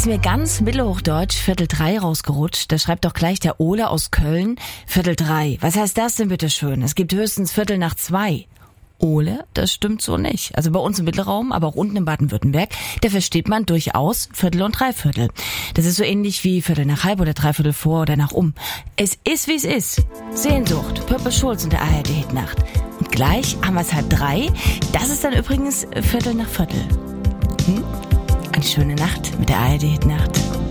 ist mir ganz mittelhochdeutsch Viertel 3 rausgerutscht. Da schreibt doch gleich der Ole aus Köln Viertel 3. Was heißt das denn bitte schön? Es gibt höchstens Viertel nach 2. Ole, das stimmt so nicht. Also bei uns im Mittelraum, aber auch unten in Baden-Württemberg, da versteht man durchaus Viertel und Dreiviertel. Das ist so ähnlich wie Viertel nach halb oder Dreiviertel vor oder nach um. Es ist, wie es ist. Sehnsucht, Purple Schulz und der ARD-Hitnacht. Und gleich haben wir es 2:30. Das ist dann übrigens Viertel nach Viertel. Eine schöne Nacht mit der ARD-Hitnacht.